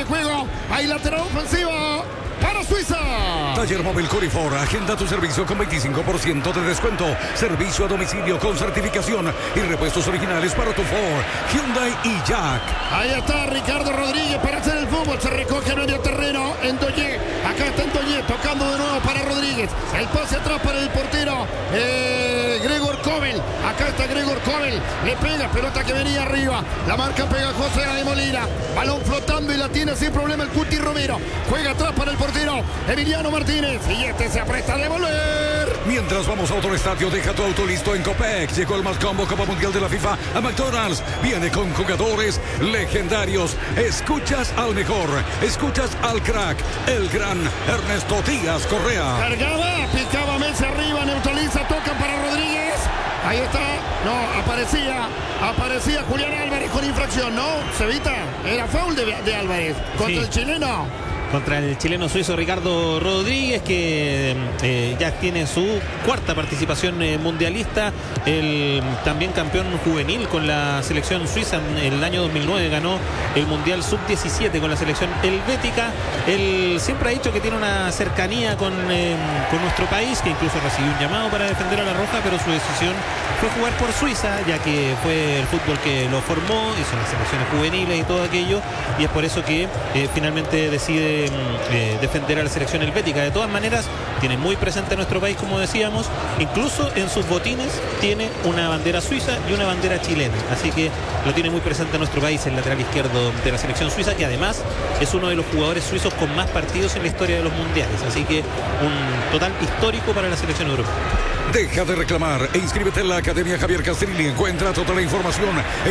juego. Hay lateral ofensiva para Suiza. Taller Móvil Curifor, agenda tu servicio con 25% de descuento, servicio a domicilio con certificación y repuestos originales para tu Ford, Hyundai y Jack. Ahí está Ricardo Rodríguez para hacer el fútbol, se recoge en medio terreno, Ndoye, acá está Ndoye tocando de nuevo para Rodríguez, el pase atrás para el portero Gregor Kobel, acá está Gregor Kobel, le pega, pelota que venía arriba, la marca pegajosa de Molina, balón flotando y la tiene sin problema el Cuti Romero, juega atrás para el portero Emiliano Martínez y este se apresta a devolver. Mientras vamos a otro estadio, deja tu auto listo en Copec. Llegó el más combo Copa Mundial de la FIFA a McDonald's. Viene con jugadores legendarios. Escuchas al mejor, escuchas al crack, el gran Ernesto Díaz Correa. Cargaba, picaba Messi arriba, neutraliza, toca para Rodríguez. Ahí está, no, aparecía Julián Álvarez con infracción, ¿no? Cevita, era foul de Álvarez contra el chileno. Contra el chileno suizo Ricardo Rodríguez, que ya tiene su cuarta participación mundialista. El también campeón juvenil con la selección suiza en el año 2009 ganó el Mundial Sub-17 con la selección helvética. Él siempre ha dicho que tiene una cercanía con nuestro país, que incluso recibió un llamado para defender a la Roja, pero su decisión fue jugar por Suiza, ya que fue el fútbol que lo formó, hizo las selecciones juveniles y todo aquello, y es por eso que finalmente decide defender a la selección helvética. De todas maneras, tiene muy presente a nuestro país, como decíamos, incluso en sus botines tiene una bandera suiza y una bandera chilena, así que lo tiene muy presente a nuestro país, el lateral izquierdo de la selección suiza, que además es uno de los jugadores suizos con más partidos en la historia de los mundiales, así que un total histórico para la selección europea. Deja de reclamar e inscríbete en la Academia Javier Castrilli. Encuentra toda la información en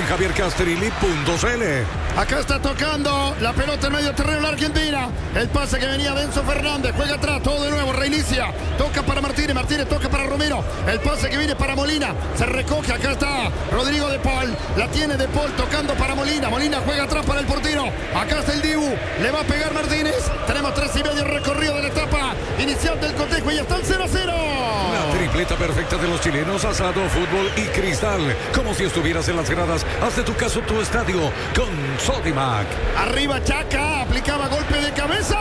javiercastrilli.cl. Acá está tocando la pelota en medio terreno la Argentina. El pase que venía de Enzo Fernández. Juega atrás, todo de nuevo, reinicia. Toca para Martínez, Martínez toca para Romero. El pase que viene para Molina. Se recoge, acá está Rodrigo de Paul. La tiene de Paul tocando para Molina. Molina juega atrás para el portero. Acá está el Dibu. Le va a pegar Martínez. Tenemos 3:30 recorrido de la etapa inicial del cotejo y están 0-0. La tripleta perfecta de los chilenos, asado, fútbol y cristal. Como si estuvieras en las gradas. Haz de tu caso tu estadio con Sodimac. Arriba Chaca, aplicaba golpe de cabeza.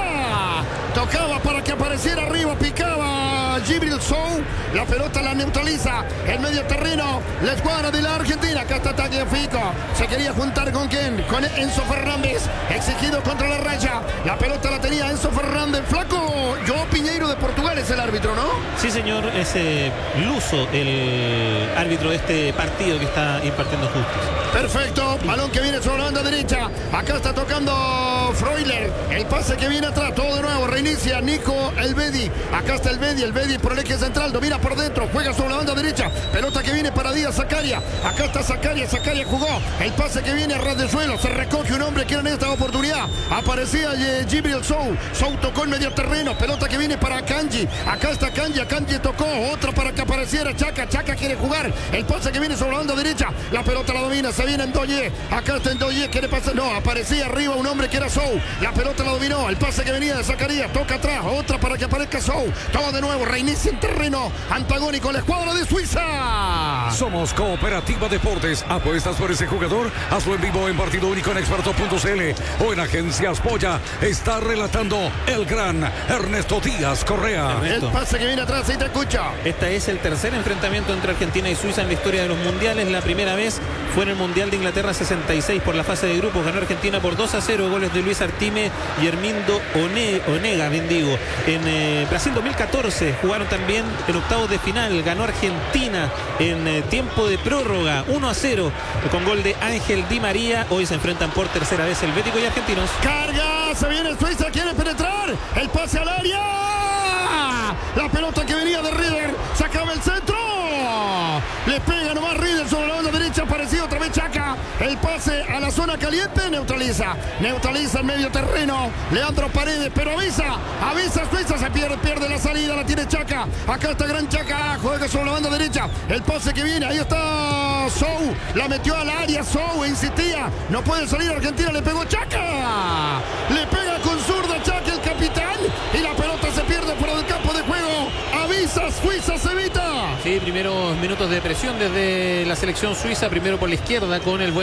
Tocaba para que apareciera arriba, picaba Gibril Sou. La pelota la neutraliza. El medio terreno, la escuadra de la Argentina. Acá está Tagliafico. Se quería juntar con quién? Con Enzo Fernández. Exigido contra la raya. La pelota la tenía Enzo Fernández. Flaco, João Pinheiro de Portugal es el árbitro, ¿no? Sí, señor, es Luso el árbitro de este partido que está impartiendo justicia. Perfecto, balón que viene sobre la banda derecha. Acá está tocando Freuler. El pase que viene atrás, todo de nuevo. Reinicia Nico Elvedi. Acá está Elvedi por el eje central. Domina por dentro, juega sobre la banda derecha. Pelota que viene para Díaz Zakaria. Acá está Zakaria jugó. El pase que viene a ras de suelo. Se recoge un hombre que era en esta oportunidad. Aparecía Gibril Sou. Sou tocó en medio terreno. Pelota que viene para Kanji. Acá está Kanji. Kanji tocó. Otra para que apareciera Chaca. Chaca quiere jugar. El pase que viene sobre la banda derecha. La pelota la domina. Se viene Ndoye. Acá está Ndoye. ¿Qué le pasa? No, aparecía arriba un hombre que era Sou. La pelota la dominó. El pase que venía de Zakaria. Toca atrás. Otra para que aparezca Sou. Todo de nuevo. Reinicia en terreno antagónico la escuadra de Suiza. Somos Cooperativa Deportes. ¿Apuestas por ese jugador? Hazlo en vivo en partido único en experto.cl o en Agencias Polla. Está relatando el gran Ernesto Díaz Correa. El pase que viene atrás, ahí te escucha. Este es el tercer enfrentamiento entre Argentina y Suiza en la historia de los mundiales. La primera vez fue en el Mundial de Inglaterra 66 por la fase de grupos. Ganó Argentina por 2-0, goles de Luis Artime y Hermindo Onega, bien digo. En Brasil 2014 jugaron también en octavos de final. Ganó Argentina en tiempo de prórroga 1-0 con gol de Ángel Di María. Hoy se enfrentan por tercera vez helvético y argentinos. Carga, se viene Suiza, quiere penetrar. El pase al área. La pelota que venía de Rieder. Sacaba el centro. Le pega nomás Rieder sobre la banda derecha. Apareció otra vez Chaca. El pase a la zona caliente. Neutraliza el medio terreno. Leandro Paredes, pero avisa Suiza. Se pierde la salida. La tiene Chaca. Acá está gran Chaca. Juega sobre la banda derecha. El pase que viene. Ahí está Sou. La metió al área. Sou insistía. No puede salir Argentina. Le pegó Chaca. Le pega con zurda Chaca, el capitán. Y la pelota se pierde fuera del campo de juego. Avisa Suiza, Cevita. Sí, primeros minutos de presión desde la selección suiza. Primero por la izquierda con el buen